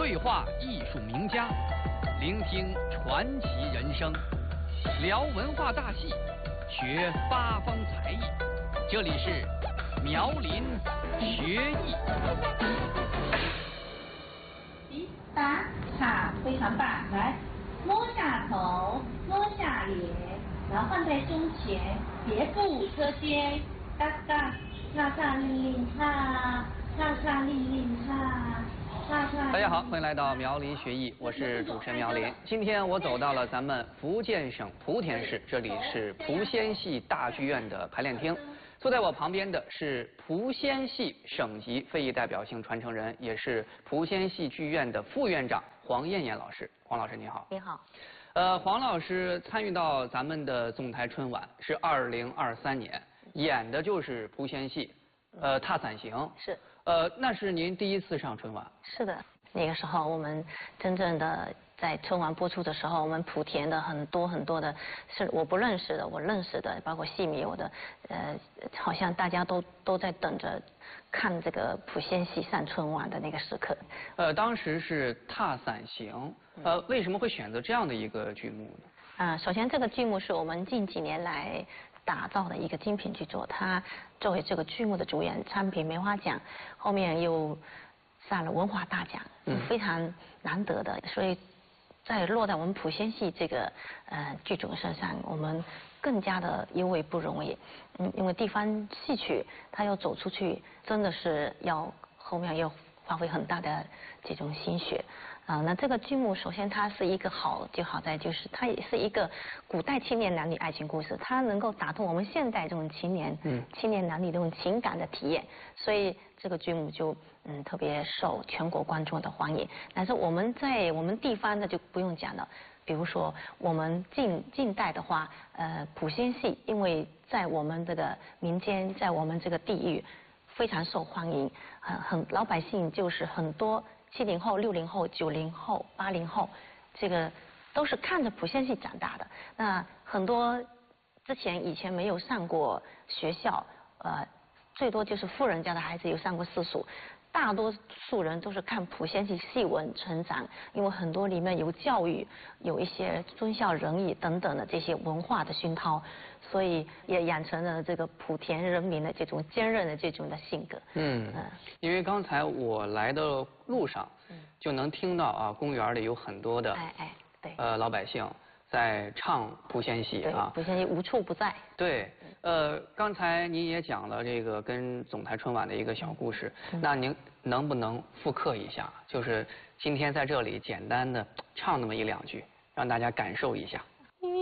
对话艺术名家，聆听传奇人生，聊文化大戏，学八方才艺。这里是苗林学艺。 打好，非常棒！来，摸下头，摸下脸，然后放在胸前，别步车间，哒哒，擦擦令令擦，擦擦令令擦。 大家好，欢迎来到苗林学艺，我是主持人苗林。今天我走到了咱们福建省莆田市，这里是莆仙戏大剧院的排练厅。坐在我旁边的是莆仙戏省级非遗代表性传承人，也是莆仙戏剧院的副院长黄艳艳老师。黄老师你好。 你好。 黄老师参与到咱们的总台春晚是2023年，演的就是莆仙戏，踏伞行。 是。 那是您第一次上春晚。 是的，那个时候我们真正的在春晚播出的时候，我们莆田的很多的是我不认识的，我认识的，包括戏迷，我的好像大家都在等着看这个莆仙戏上春晚的那个时刻。 当时是踏伞行，为什么会选择这样的一个剧目呢？ 首先这个剧目是我们近几年来打造的一个精品剧作，它作为这个剧目的主演参评梅花奖，后面又上了文化大奖，是非常难得的，所以在落在我们莆仙戏这个剧种身上，我们更加的尤为不容易。因为地方戏曲它要走出去，真的是后面要花费很大的这种心血。那这个剧目首先它是一个好在就是它也是一个古代青年男女爱情故事，它能够打动我们现代这种青年男女这种情感的体验，所以这个剧目就特别受全国观众的欢迎。但是我们在我们地方的就不用讲了，比如说我们近代的话，莆仙戏因为在我们这个民间，在我们这个地域非常受欢迎，老百姓就是很多70后、60后、90后、80后，这个都是看着莆仙戏长大的。那很多以前没有上过学校，最多就是富人家的孩子有上过私塾，大多数人都是看莆仙戏戏文成长，因为很多里面有教育，有一些忠孝仁义等等的这些文化的熏陶，所以也养成了这个莆田人民的这种坚韧的这种的性格。 因为刚才我来的路上，就能听到公园里有很多的对老百姓在唱莆仙戏啊， 莆仙戏无处不在。 对，刚才您也讲了这个跟总台春晚的一个小故事，那您能不能复刻一下？就是今天在这里简单的唱那么1-2句，让大家感受一下。